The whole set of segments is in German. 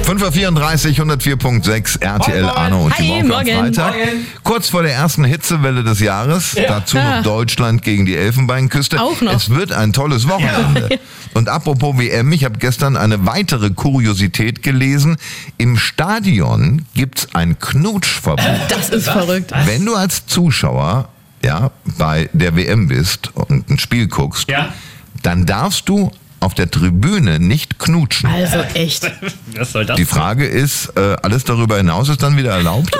5.34 Uhr, 104.6 RTL, Moin, moin. Arno und Hi, Timon am morgen. Freitag. Morgen. Kurz vor der ersten Hitzewelle des Jahres, dazu noch Deutschland gegen die Elfenbeinküste. Auch noch. Es wird ein tolles Wochenende. Und apropos WM, ich habe gestern eine weitere Kuriosität gelesen. Im Stadion gibt's ein Knutschverbot. Das ist verrückt. Wenn du als Zuschauer bei der WM bist und ein Spiel guckst, Ja. dann darfst du auf der Tribüne nicht knutschen. Also echt. Was soll das? Die Frage ist, alles darüber hinaus ist dann wieder erlaubt?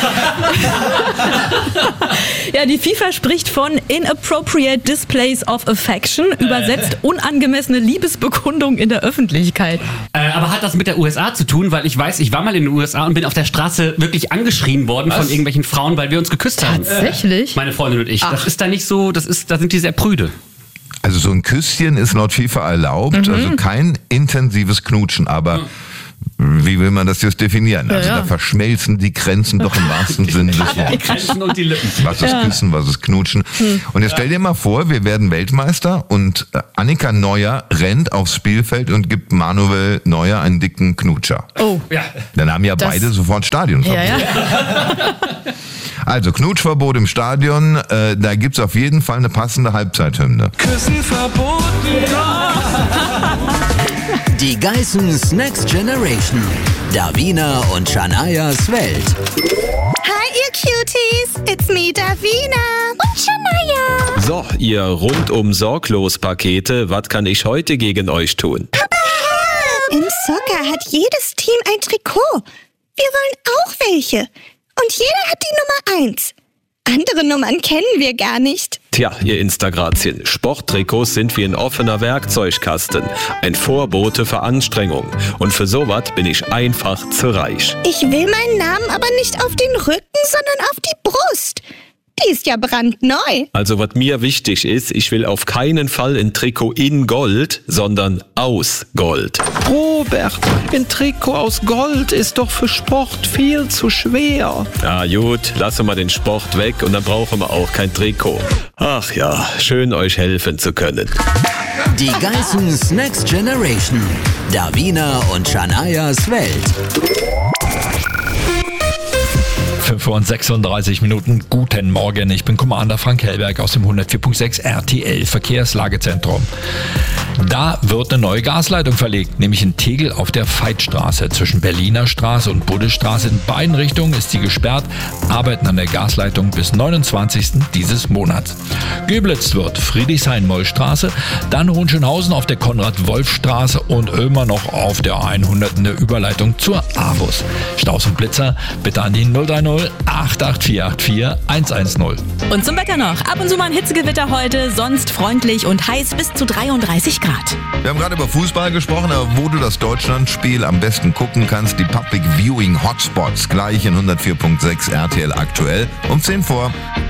Ja, die FIFA spricht von inappropriate displays of affection, übersetzt unangemessene Liebesbekundung in der Öffentlichkeit. Aber hat das mit der USA zu tun? Weil ich weiß, ich war mal in den USA und bin auf der Straße wirklich angeschrien worden von irgendwelchen Frauen, weil wir uns geküsst haben. Tatsächlich? Meine Freundin und ich. Das ist da nicht so, da sind die sehr prüde. Also so ein Küsschen ist laut FIFA erlaubt, also kein intensives Knutschen, aber wie will man das jetzt definieren? Also da verschmelzen die Grenzen doch im wahrsten Sinne des Die Wortes. Grenzen und die Lippen. Was ist Küssen, was ist Knutschen? Und jetzt stell dir mal vor, wir werden Weltmeister und Annika Neuer rennt aufs Spielfeld und gibt Manuel Neuer einen dicken Knutscher. Oh. Ja. Dann haben ja beide sofort Stadionverbot. Ja. Also Knutschverbot im Stadion, da gibt's auf jeden Fall eine passende Halbzeithymne. Küssen verboten. Die Geissens Next Generation. Davina und Shanayas Welt. Hi, ihr Cuties. It's me, Davina. Und Shania. So, ihr rundum sorglos Pakete, was kann ich heute gegen euch tun? Im Soccer hat jedes Team ein Trikot. Wir wollen auch welche. Und jeder hat die Nummer 1. Andere Nummern kennen wir gar nicht. Tja, ihr Instagrazien, Sporttrikots sind wie ein offener Werkzeugkasten. Ein Vorbote für Anstrengung. Und für sowas bin ich einfach zu reich. Ich will meinen Namen aber nicht auf den Rücken, sondern auf die Brust. Die ist ja brandneu. Also was mir wichtig ist, ich will auf keinen Fall ein Trikot in Gold, sondern aus Gold. Robert, ein Trikot aus Gold ist doch für Sport viel zu schwer. Ja gut, lassen wir den Sport weg und dann brauchen wir auch kein Trikot. Ach ja, schön euch helfen zu können. Die Geissens Next Generation. Davina und Shanayas Welt. 5:36 Uhr. Guten Morgen, ich bin Commander Frank Hellberg aus dem 104.6 RTL Verkehrslagezentrum. Da wird eine neue Gasleitung verlegt, nämlich in Tegel auf der Veitstraße. Zwischen Berliner Straße und Buddestraße in beiden Richtungen ist sie gesperrt. Arbeiten an der Gasleitung bis 29. dieses Monats. Göblitz wird Friedrichshain-Mollstraße, dann Hohenschönhausen auf der Konrad-Wolf-Straße und immer noch auf der 100. eine Überleitung zur AWUS. Staus und Blitzer bitte an die 030 88484 110. Und zum Wetter noch. Ab und zu mal ein Hitzegewitter heute, sonst freundlich und heiß bis zu 33 Grad. Wir haben gerade über Fußball gesprochen, aber wo du das Deutschlandspiel am besten gucken kannst, die Public Viewing Hotspots gleich in 104.6 RTL aktuell um 10 vor.